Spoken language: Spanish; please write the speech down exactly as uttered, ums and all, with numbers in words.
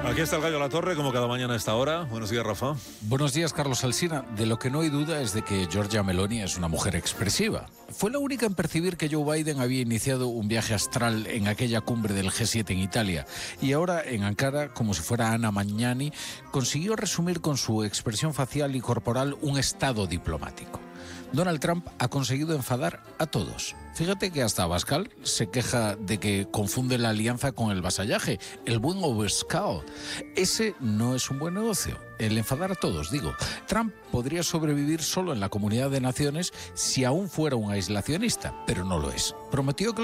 Aquí está el Gallo La Torre, como cada mañana a esta hora. Buenos días, Rafa. Buenos días, Carlos Alsina. De lo que no hay duda es de que Giorgia Meloni es una mujer expresiva. Fue la única en percibir que Joe Biden había iniciado un viaje astral en aquella cumbre del G siete en Italia. Y ahora, en Ankara, como si fuera Anna Magnani, consiguió resumir con su expresión facial y corporal un estado diplomático. Donald Trump ha conseguido enfadar a todos. Fíjate que hasta Abascal se queja de que confunde la alianza con el vasallaje, el buen overscale. Ese no es un buen negocio, el enfadar a todos, digo. Trump podría sobrevivir solo en la Comunidad de Naciones si aún fuera un aislacionista, pero no lo es. Prometió que